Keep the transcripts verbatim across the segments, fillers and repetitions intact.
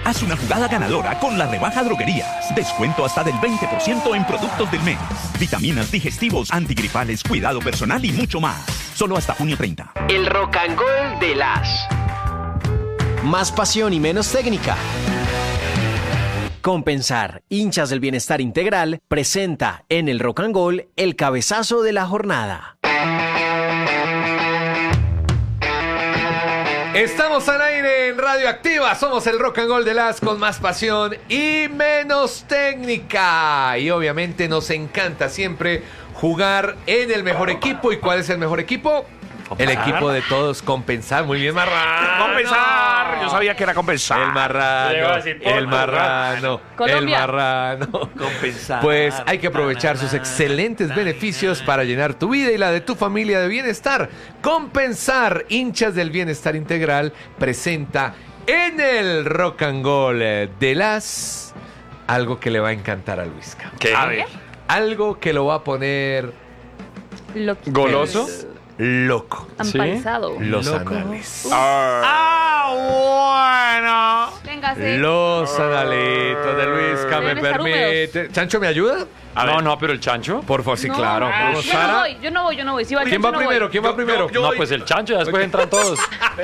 Haz una jugada ganadora con la rebaja Droguerías. Descuento hasta del veinte por ciento en productos del mes. Vitaminas, digestivos, antigripales, cuidado personal y mucho más. Solo hasta junio treinta. El Rock and Roll de las... Más pasión y menos técnica. Compensar, hinchas del bienestar integral, presenta en el Rock and Roll el cabezazo de la jornada. Estamos al aire en Radioactiva, somos el Rock and Roll de las con más pasión y menos técnica. Y obviamente nos encanta siempre jugar en el mejor equipo. ¿Y cuál es el mejor equipo? El equipo de todos, Compensar. Muy bien, Marrano. Compensar. Yo sabía que era Compensar. El Marrano. El Marrano. El Marrano. Compensar. Pues hay que aprovechar sus excelentes beneficios para llenar tu vida y la de tu familia de bienestar. Compensar, hinchas del bienestar integral, presenta en el Rock and Roll de las algo que le va a encantar a Luisca. ¿Qué? A ver, algo que lo va a poner Loquito. ¿Goloso? loco. Ampaizado. Los Loco. anales. Ah, bueno. Véngase. Los analitos de Luisca, me Deben estar permite. ¿Chancho me ayuda? A no, no, pero el chancho. Por favor, sí, No, claro. no, Vamos, yo Sara. no voy, yo no voy, yo no voy. Si va el ¿Quién chancho, va no primero? voy. ¿Quién va primero? no, pues el chancho, ya después entran todos.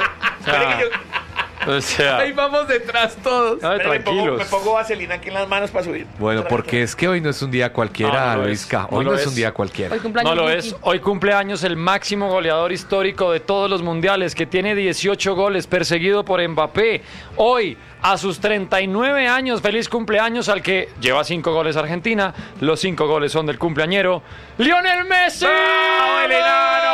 O sea, o sea, Ahí vamos detrás todos. ay, Pero me pongo, tranquilos. me pongo vaselina aquí en las manos para subir. Bueno, porque es que hoy no es un día cualquiera, No, no lo Luisca. es. No Hoy lo no es es. un día cualquiera. Hoy cumpleaños No lo Vicky. es. Hoy cumpleaños el máximo goleador histórico de todos los mundiales, que tiene dieciocho goles, perseguido por Mbappé. Hoy, a sus treinta y nueve años, feliz cumpleaños al que lleva cinco goles Argentina. Los cinco goles son del cumpleañero ¡Lionel Messi! ¡Bravo, el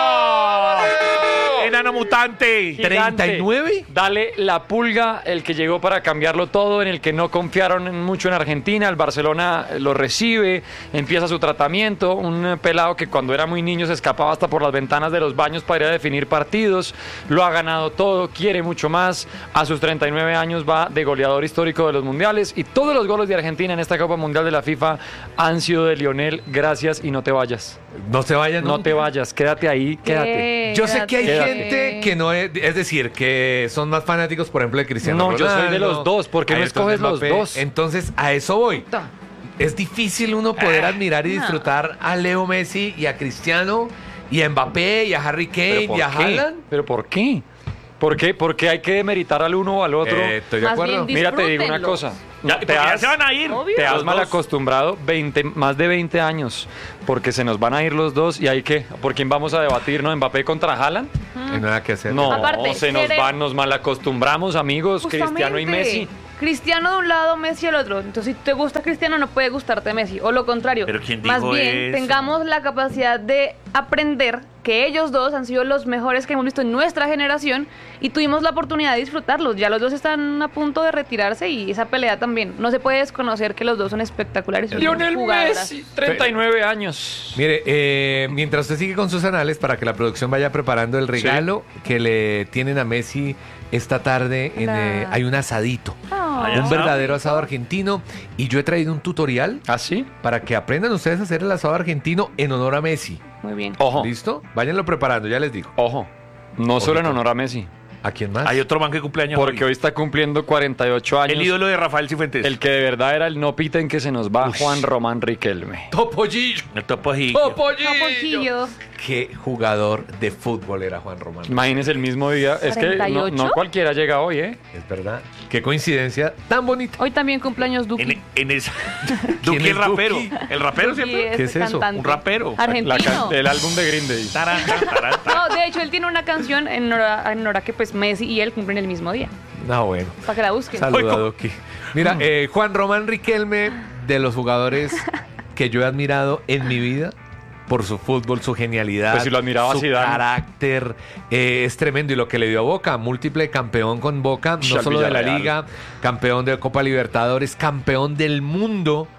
enano! ¡Enano mutante! Gigante. ¿treinta y nueve? Dale la pulga, el que llegó para cambiarlo todo, en el que no confiaron mucho en Argentina. El Barcelona lo recibe, empieza su tratamiento. Un pelado que cuando era muy niño se escapaba hasta por las ventanas de los baños para ir a definir partidos. Lo ha ganado todo, quiere mucho más. A sus treinta y nueve años va de goleador histórico de los mundiales. Y todos los goles de Argentina en esta Copa Mundial de la FIFA han sido de Lionel. Gracias y no te vayas. No se vayan. No te vayas, quédate ahí, quédate. Yo sé que hay Quédate. gente que no es, es decir, que son más fanáticos, por ejemplo, de Cristiano No, yo Ronaldo. soy de los dos, ¿por qué no Ayrton escoges los Mbappé. dos? Entonces, a eso voy. Es difícil uno poder admirar y no. disfrutar a Leo Messi y a Cristiano y a Mbappé y a Harry Kane ¿Pero y a por qué? Haaland. ¿Pero por qué? ¿Por qué? ¿Por qué hay que demeritar al uno o al otro? Eh, estoy de Más acuerdo. bien Mira, te digo una disfrútenlo. cosa. Ya, te porque ya has, se van a ir. Obvio. te has Los mal dos. acostumbrado veinte, más de veinte años, porque se nos van a ir los dos y hay que, ¿por quién vamos a debatir? ¿No? ¿Mbappé contra Haaland? No hay nada que hacer. No, Aparte, se nos quiere- van, nos mal acostumbramos, amigos, Cristiano y Justamente. Messi. Cristiano de un lado, Messi del otro. Entonces, si te gusta Cristiano, no puede gustarte Messi. O lo contrario. Pero ¿quién Más dijo bien, eso? tengamos la capacidad de aprender que ellos dos han sido los mejores que hemos visto en nuestra generación y tuvimos la oportunidad de disfrutarlos. Ya los dos están a punto de retirarse y esa pelea también. No se puede desconocer que los dos son espectaculares. son Lionel jugadoras. Messi, treinta y nueve años. Mire, eh, mientras usted sigue con sus anales, para que la producción vaya preparando el regalo que le tienen a Messi esta tarde, en, La- eh, hay un asadito. Ay, Un asado. verdadero asado argentino. Y yo he traído un tutorial ¿Ah, sí? para que aprendan ustedes a hacer el asado argentino en honor a Messi. Muy bien. Ojo, ¿Listo? Váyanlo preparando, ya les digo. ojo. No solo en Ojito. honor a Messi, ¿A quién más? Hay otro man que cumpleaños porque hoy está cumpliendo cuarenta y ocho años. El ídolo de Rafael Cifuentes. El que de verdad era el no piten que se nos va, Juan Román Riquelme. Topollillo. El Topollillo. Topollillo. Topollillo. Qué jugador de fútbol era Juan Román. Imagínese el mismo día. Es que no, ¿cuarenta y ocho? no cualquiera llega hoy, ¿eh? Es verdad. Qué coincidencia tan bonita. Hoy también cumpleaños Duki. En, en esa. ¿Quién Duki es el rapero. Duki? El rapero Duki siempre. ¿Qué es eso? cantante. Un rapero. La Argentino. can- el álbum de Green Day. Tarán, tarán, tarán. No, de hecho, él tiene una canción en honor a, en honor a que pues Messi y él cumplen el mismo día. No, bueno. Para que la busquen. Saluda, Duki. Mira, eh, Juan Román Riquelme, de los jugadores que yo he admirado en mi vida por su fútbol, su genialidad, Pues si lo admiraba su Zidane. carácter, eh, es tremendo. Y lo que le dio a Boca, múltiple campeón con Boca, Sh, no al solo de la Villarreal. Liga, campeón de Copa Libertadores, campeón del mundo.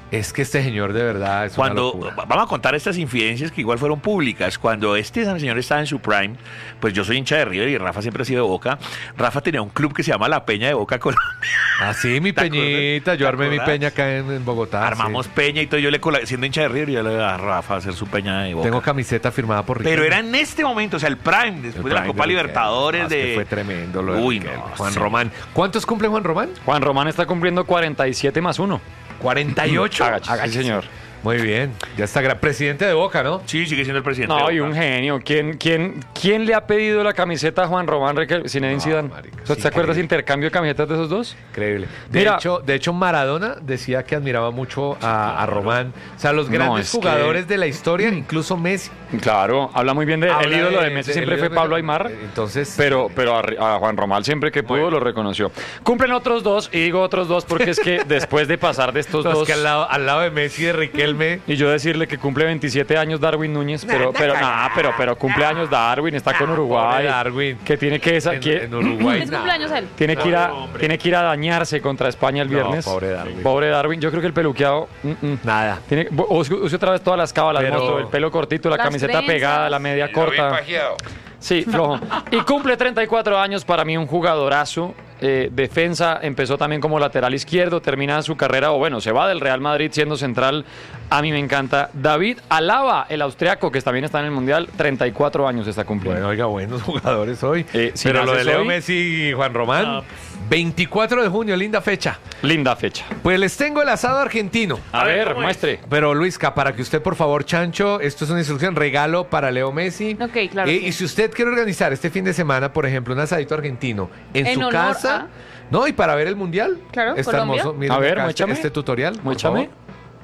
Es que este señor de verdad es Cuando una locura. vamos a contar estas infidencias que igual fueron públicas, cuando este señor estaba en su prime, pues yo soy hincha de River y Rafa siempre ha sido de Boca. Rafa tenía un club que se llama La Peña de Boca Colombia. Ah, sí, mi ¿Te acuerdas? peñita. Yo ¿Te armé mi acuerdas? peña acá en, en Bogotá. Armamos sí. Peña y todo. Yo le cola- siendo hincha de River, yo le daba a Rafa a hacer su Peña de Boca. Tengo camiseta firmada por Pero Riquelme. era en este momento, o sea, el prime, después El de la prime Copa de Libertadores Riquelme. No, es de. que fue tremendo lo de Uy, Riquelme. no, Juan sí. Román. ¿Cuántos cumple Juan Román? Juan Román está cumpliendo cuarenta y siete más uno. cuarenta y ocho. Sí, señor. Muy bien. Ya está. gra- Presidente de Boca, ¿no? Sí, sigue siendo el presidente. No, de y Boca. un genio. ¿Quién, quién, quién le ha pedido la camiseta a Juan Román Riquelme? Zinedine No, Zidane. marica, ¿Usted sí, se acuerda ese increíble. intercambio de camisetas de esos dos? Increíble. De, Mira- hecho, de hecho, Maradona decía que admiraba mucho a, a Román. O sea, los No, grandes es que- jugadores de la historia, incluso Messi. Claro, habla muy bien de Habla el ídolo de Messi, de- siempre el fue ídolo de- Pablo Aimar. Entonces, Pero, pero a, a Juan Román siempre que pudo lo reconoció. Cumplen otros dos, y digo otros dos porque es que después de pasar de estos los dos... que al lado, al lado de Messi y de Riquelme. Y yo decirle que cumple veintisiete años Darwin Núñez, pero, pero nada, pero, pero cumple años Darwin, está con Uruguay. Pobre Darwin. Que tiene que, esa, En, que- en Uruguay. Es cumpleaños él. tiene que ir a, No, hombre. tiene que ir a dañarse contra España el No, viernes. pobre Darwin. Pobre Darwin. Yo creo que el peluqueado. mm, mm. Nada. Tiene, use, use otra vez todas las cábalas, Pero- monstruo, el pelo cortito, la Las camiseta trenzas. pegada, la media corta. Sí, flojo. Y cumple treinta y cuatro años, para mí un jugadorazo. Eh, defensa, empezó también como lateral izquierdo, termina su carrera, o bueno, se va del Real Madrid siendo central. A mí me encanta. David Alaba, el austriaco, que también está en el Mundial, treinta y cuatro años está cumpliendo. Bueno, oiga, buenos jugadores hoy. Eh, si Pero lo de naces Leo hoy- Messi y Juan Román, No, veinticuatro de junio, linda fecha. Linda fecha. Pues les tengo el asado argentino. A, A ver, ver, ¿cómo es? muestre. Pero Luisca, para que usted, por favor, Chancho, esto es una instrucción, regalo para Leo Messi. Ok, claro, Eh, sí. Y si usted quiere organizar este fin de semana, por ejemplo, un asadito argentino en, En su honor casa, a- no, y para ver el mundial. Claro, está Colombia. hermoso. Miren A ver, acá este, muéchame. este tutorial. por Muéchame. favor.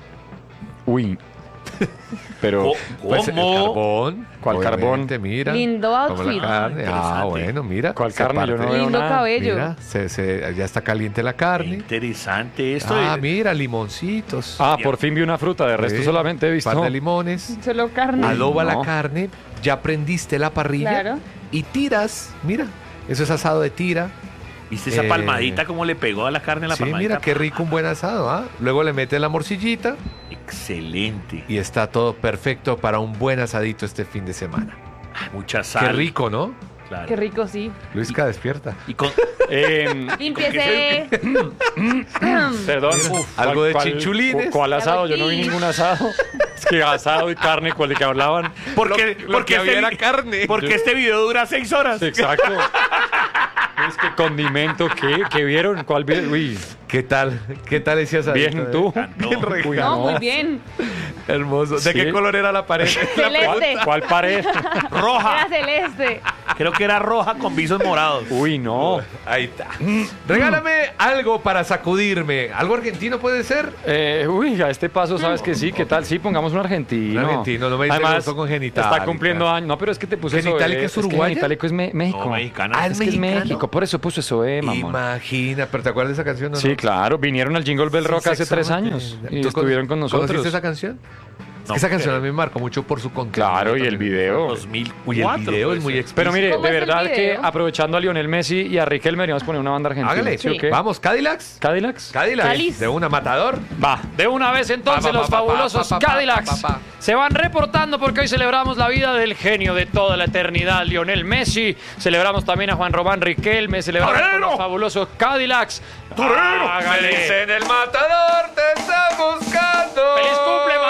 Uy. Pero. Co- Pues, el ¿Cómo? carbón. ¿Cuál obviamente, Mira. Lindo como la outfit. carne. Ah, Interesante. bueno, mira. ¿Cuál se carne? Yo parte. no veo Lindo nada. cabello. Mira, se, se- ya está caliente la Qué carne. interesante esto. Ah, de- mira, limoncitos. Ah, por fin vi una fruta, de resto Sí, solamente he visto. par de limones. Solo carne. Adoba No. la carne, ya prendiste la parrilla Claro. y tiras, mira, eso es asado de tira. ¿Viste esa Eh, palmadita como le pegó a la carne en la Sí, palmadita? mira qué rico un buen asado, ¿ah? Luego le metes la morcillita Excelente. y está todo perfecto para un buen asadito este fin de semana. Mucha sal. Qué rico, ¿no? Claro. Qué rico, sí. Luisca, despierta. Y con, Em, Límpiese. Perdón. Algo de ¿Cuál- chinchulines. cu- ¿Cuál asado? Yo no vi Aquí. ningún asado. Es que asado y carne, ¿cuál de que hablaban? porque lo porque que había este, era carne. Porque este video dura seis horas. Exacto. Es que condimento, ¿qué? ¿Qué vieron? ¿Cuál vieron? Uy, ¿Qué tal? ¿Qué tal ese asadito? bien tú. Bien regalo. Uy, No, muy bien. Hermoso. ¿De Sí. qué color era la pared? Celeste. ¿Cuál pared? Era Roja. celeste. Creo que era roja con visos morados. Uy, no. Ahí está. Regálame algo para sacudirme. ¿Algo argentino puede ser? Eh, uy, a este paso, ¿sabes que sí? ¿Qué tal? Sí, pongamos un argentino. Un argentino, no me dice Además, gusto con Genitalica. está cumpliendo años. No, pero es que te puse eso. ¿Genitalica eh, es uruguaya? que Genitalica es me- México. No, mexicana. Ah, Es que es mexicano. México, por eso puso eso, eh, mamón. Imagina, pero ¿te acuerdas de esa canción? o Sí, no? claro, vinieron al Jingle Bell Rock Sin hace sexo, tres no años te- y ¿Tú estuvieron con nosotros. ¿Conociste esa canción? Es No, que esa canción pero- a mí me marcó mucho por su contenido. Claro, y el también. video. dos mil cuatro. Uy, el video puede es muy ser. explícito. Pero mire, ¿Cómo de es el verdad que video? aprovechando a Lionel Messi y a Riquelme, deberíamos poner una banda argentina. Hágale. ¿Sí o Sí. qué? Vamos, Cadillacs. ¿Cadillacs? Cadillacs. Cáliz. De una matador. Va, de una vez entonces Pa, pa, los pa, pa, fabulosos pa, pa, pa, Cadillacs pa, pa, pa. se van reportando porque hoy celebramos la vida del genio de toda la eternidad, Lionel Messi. Celebramos también a Juan Román Riquelme, celebramos por ¡Torero! los fabulosos Cadillacs. ¡Torero! Hágale. el matador te está buscando. ¡Feliz cumple,